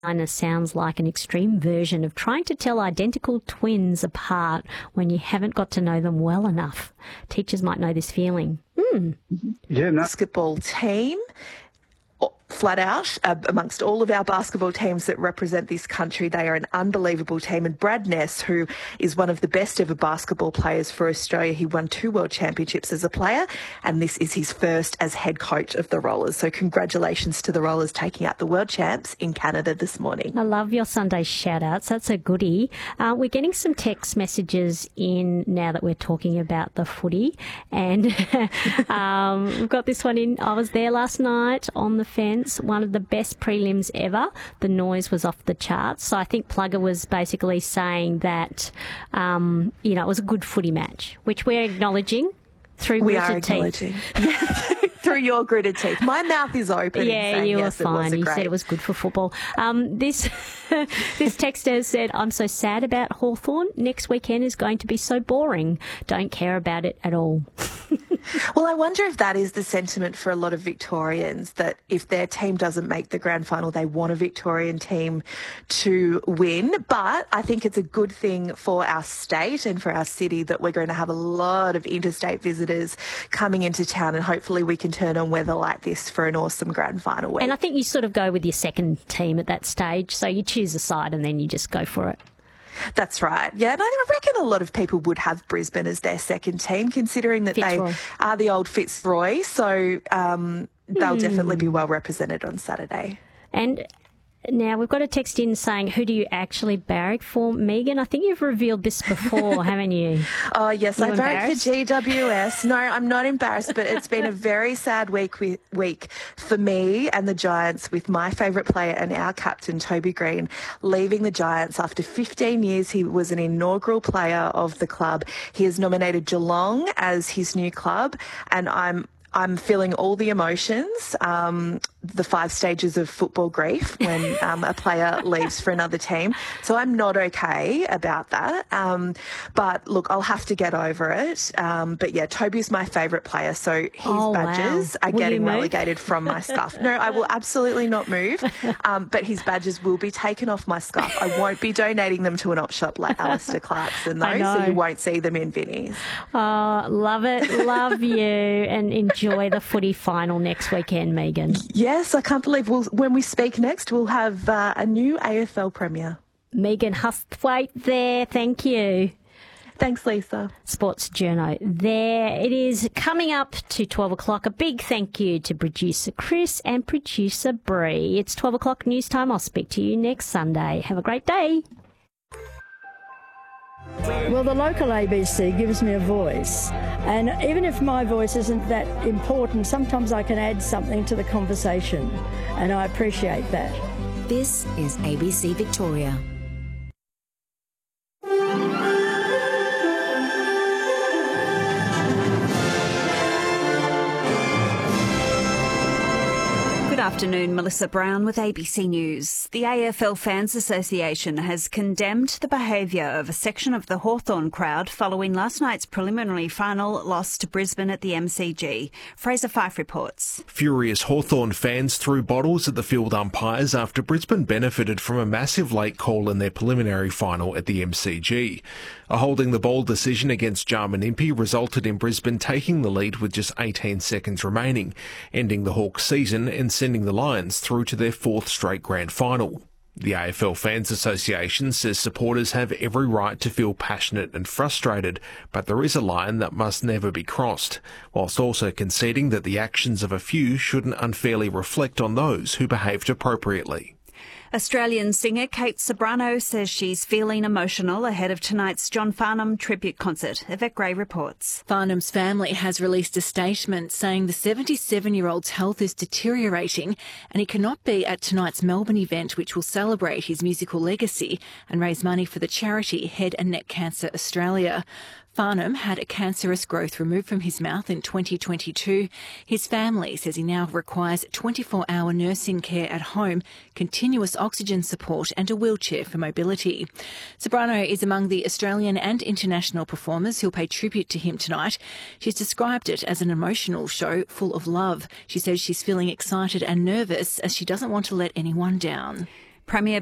sounds like an extreme version of trying to tell identical twins apart when you haven't got to know them well enough. Teachers might know this feeling. Basketball team, flat out, amongst all of our basketball teams that represent this country, they are an unbelievable team. And Brad Ness, who is one of the best ever basketball players for Australia, he won 2 world championships as a player, and this is his first as head coach of the Rollers. So congratulations to the Rollers taking out the world champs in Canada this morning. I love your Sunday shout-outs. That's a goodie. We're getting some text messages in now that we're talking about the footy, and we've got this one in. I was there last night on the fence. One of the best prelims ever. The noise was off the charts. So I think Plugger was basically saying that, it was a good footy match, which we're acknowledging through gritted teeth. Through your gritted teeth. My mouth is open. Yeah, you were fine. You said it was good for football. This texter said, I'm so sad about Hawthorn. Next weekend is going to be so boring. Don't care about it at all. Well, I wonder if that is the sentiment for a lot of Victorians, that if their team doesn't make the grand final, they want a Victorian team to win. But I think it's a good thing for our state and for our city that we're going to have a lot of interstate visitors coming into town, and hopefully we can turn on weather like this for an awesome grand final week. And I think you sort of go with your second team at that stage. So you choose a side and then you just go for it. That's right. Yeah, and I reckon a lot of people would have Brisbane as their second team, considering that Fitzroy. They are the old Fitzroy. So they'll definitely be well represented on Saturday. And now we've got a text in saying, who do you actually barrack for, Megan? I think you've revealed this before, haven't you? Oh, yes, I barrack for GWS. No, I'm not embarrassed, but it's been a very sad week for me and the Giants, with my favourite player and our captain, Toby Green, leaving the Giants after 15 years. He was an inaugural player of the club. He has nominated Geelong as his new club, and I'm feeling all the emotions, the 5 stages of football grief when a player leaves for another team. So I'm not okay about that. But look, I'll have to get over it. But yeah, Toby's my favourite player. So his badges are getting relegated from my scarf. No, I will absolutely not move. But his badges will be taken off my scarf. I won't be donating them to an op shop like Alistair Clarkson, though, so you won't see them in Vinnie's. Oh, love it. Love you. And enjoy the footy final next weekend, Megan. Yes, I can't believe when we speak next, we'll have a new AFL Premier. Megan Hustwaite there. Thank you. Thanks, Lisa. Sports Journo there. It is coming up to 12 o'clock. A big thank you to producer Chris and producer Bree. It's 12 o'clock news time. I'll speak to you next Sunday. Have a great day. Well, the local ABC gives me a voice, and even if my voice isn't that important, sometimes I can add something to the conversation, and I appreciate that. This is ABC Victoria. Good afternoon, Melissa Brown with ABC News. The AFL Fans Association has condemned the behaviour of a section of the Hawthorn crowd following last night's preliminary final loss to Brisbane at the MCG. Fraser Fife reports. Furious Hawthorn fans threw bottles at the field umpires after Brisbane benefited from a massive late call in their preliminary final at the MCG. A holding the ball decision against Jarman Impey resulted in Brisbane taking the lead with just 18 seconds remaining, ending the Hawks' season and sending the Lions through to their 4th straight grand final. The AFL Fans Association says supporters have every right to feel passionate and frustrated, but there is a line that must never be crossed, whilst also conceding that the actions of a few shouldn't unfairly reflect on those who behaved appropriately. Australian singer Kate Ceberano says she's feeling emotional ahead of tonight's John Farnham tribute concert. Yvette Gray reports. Farnham's family has released a statement saying the 77-year-old's health is deteriorating and he cannot be at tonight's Melbourne event, which will celebrate his musical legacy and raise money for the charity Head and Neck Cancer Australia. Farnham had a cancerous growth removed from his mouth in 2022. His family says he now requires 24-hour nursing care at home, continuous oxygen support and a wheelchair for mobility. Ceberano is among the Australian and international performers who'll pay tribute to him tonight. She's described it as an emotional show full of love. She says she's feeling excited and nervous as she doesn't want to let anyone down. Premier